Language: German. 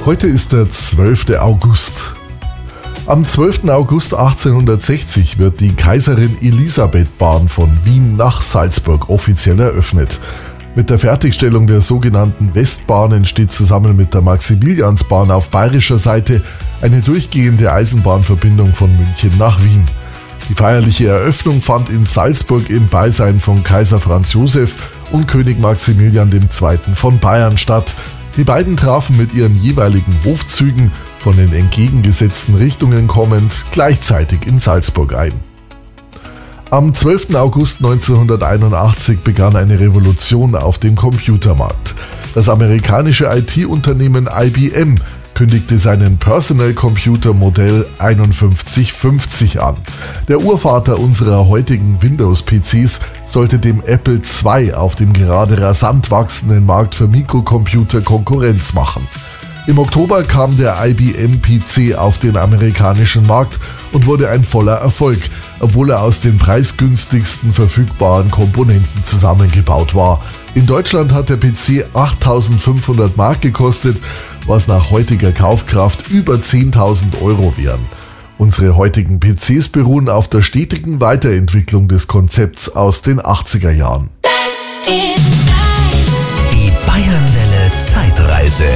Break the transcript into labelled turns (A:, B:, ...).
A: Heute ist der 12. August. Am 12. August 1860 wird die Kaiserin-Elisabeth-Bahn von Wien nach Salzburg offiziell eröffnet. Mit der Fertigstellung der sogenannten Westbahn entsteht zusammen mit der Maximiliansbahn auf bayerischer Seite eine durchgehende Eisenbahnverbindung von München nach Wien. Die feierliche Eröffnung fand in Salzburg im Beisein von Kaiser Franz Josef und König Maximilian II. Von Bayern statt. Die beiden trafen mit ihren jeweiligen Hofzügen, von den entgegengesetzten Richtungen kommend, gleichzeitig in Salzburg ein. Am 12. August 1981 begann eine Revolution auf dem Computermarkt. Das amerikanische IT-Unternehmen IBM kündigte seinen Personal Computer Modell 5150 an. Der Urvater unserer heutigen Windows-PCs sollte dem Apple II auf dem gerade rasant wachsenden Markt für Mikrocomputer Konkurrenz machen. Im Oktober kam der IBM PC auf den amerikanischen Markt und wurde ein voller Erfolg, obwohl er aus den preisgünstigsten verfügbaren Komponenten zusammengebaut war. In Deutschland hat der PC 8.500 Mark gekostet, was nach heutiger Kaufkraft über 10.000 Euro wären. Unsere heutigen PCs beruhen auf der stetigen Weiterentwicklung des Konzepts aus den 80er Jahren.
B: Die Bayernwelle Zeitreise.